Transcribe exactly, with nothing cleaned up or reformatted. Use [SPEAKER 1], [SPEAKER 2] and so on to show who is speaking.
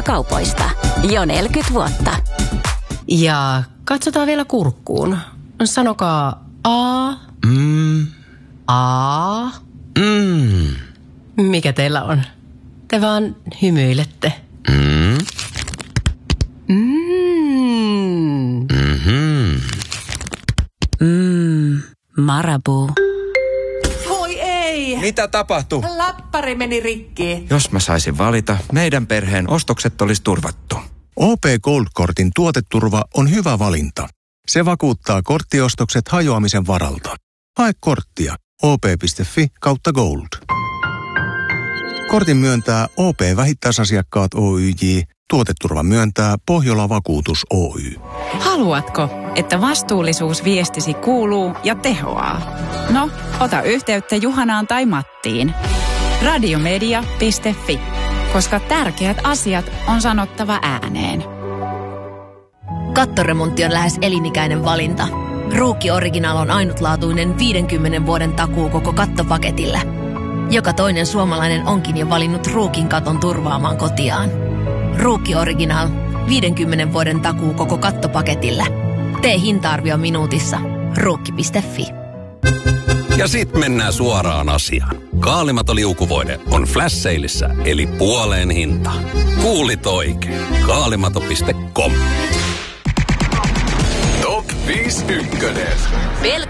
[SPEAKER 1] kaupoista. Jo neljäkymmentä vuotta.
[SPEAKER 2] Ja katsotaan vielä kurkkuun. Sanokaa A.
[SPEAKER 3] Mm.
[SPEAKER 2] A.
[SPEAKER 3] Mm.
[SPEAKER 2] Mikä teillä on? Te vaan hymyilette.
[SPEAKER 3] Mm.
[SPEAKER 2] Mm.
[SPEAKER 3] Mm-hmm.
[SPEAKER 1] Mmm, Marabou.
[SPEAKER 4] Voi ei!
[SPEAKER 3] Mitä tapahtui?
[SPEAKER 4] Läppäri meni rikki.
[SPEAKER 3] Jos mä saisin valita, meidän perheen ostokset olisi turvattu.
[SPEAKER 5] O P Gold-kortin tuoteturva on hyvä valinta. Se vakuuttaa korttiostokset hajoamisen varalta. Hae korttia o p piste f i kautta gold. Kortin myöntää O P-vähittäisasiakkaat Oyj. Tuoteturva myöntää Pohjola Vakuutus Oy.
[SPEAKER 6] Haluatko, että vastuullisuus viestisi kuuluu ja tehoaa? No, ota yhteyttä Juhanaan tai Mattiin. radiomedia piste f i, koska tärkeät asiat on sanottava ääneen.
[SPEAKER 7] Kattoremontti on lähes elinikäinen valinta. Ruukki Original on ainutlaatuinen viidenkymmenen vuoden takuu koko kattopaketille. Joka toinen suomalainen onkin jo valinnut Ruukin katon turvaamaan kotiaan. Ruukki Original. viidenkymmenen vuoden takuu koko kattopaketille. Tee hinta-arvio minuutissa. Ruukki piste f i.
[SPEAKER 8] Ja sit mennään suoraan asiaan. Kaalimato liukuvoide on flash saleissa, eli puoleen hinta. Kuulit oikein. Kaalimato piste com.
[SPEAKER 9] Top viisi ykkönen.